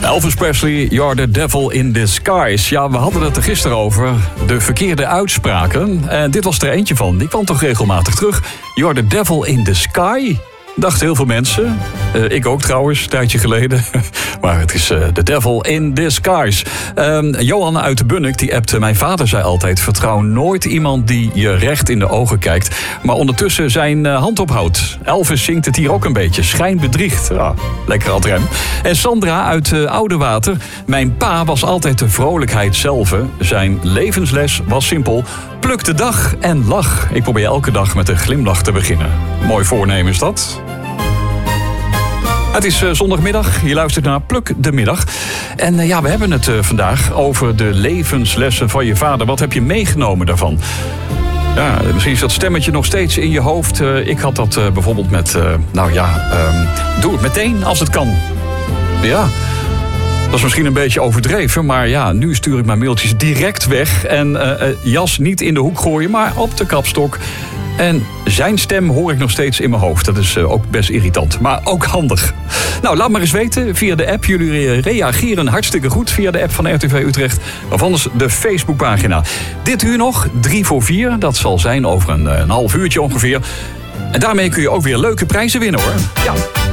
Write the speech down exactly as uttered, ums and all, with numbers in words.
Elvis Presley, You're the Devil in Disguise. Ja, we hadden het er gisteren over. De verkeerde uitspraken. En dit was er eentje van. Die kwam toch regelmatig terug. You're the Devil in the Sky. Dachten heel veel mensen. Uh, ik ook trouwens, een tijdje geleden. Maar het is uh, The Devil in Disguise. Uh, Johan uit de Bunnik, die appte... Mijn vader zei altijd... Vertrouw nooit iemand die je recht in de ogen kijkt. Maar ondertussen zijn uh, hand ophoudt. Elvis zingt het hier ook een beetje. Schijn bedriegt. Ja, lekker ad rem. En Sandra uit uh, Oudewater. Mijn pa was altijd de vrolijkheid zelf. Zijn levensles was simpel. Pluk de dag en lach. Ik probeer elke dag met een glimlach te beginnen. Mooi voornemen is dat. Het is uh, zondagmiddag, je luistert naar Pluk de Middag. En uh, ja, we hebben het uh, vandaag over de levenslessen van je vader. Wat heb je meegenomen daarvan? Ja, misschien is dat stemmetje nog steeds in je hoofd. Uh, ik had dat uh, bijvoorbeeld met, uh, nou ja, um, doe het meteen als het kan. Ja, dat is misschien een beetje overdreven, maar ja, nu stuur ik mijn mailtjes direct weg. En uh, uh, jas niet in de hoek gooien, maar op de kapstok. En zijn stem hoor ik nog steeds in mijn hoofd. Dat is uh, ook best irritant, maar ook handig. Nou, laat maar eens weten via de app. Jullie reageren hartstikke goed via de app van R T V Utrecht. Of anders de Facebookpagina. Dit uur nog, drie voor vier. Dat zal zijn over een, een half uurtje ongeveer. En daarmee kun je ook weer leuke prijzen winnen, hoor. Ja.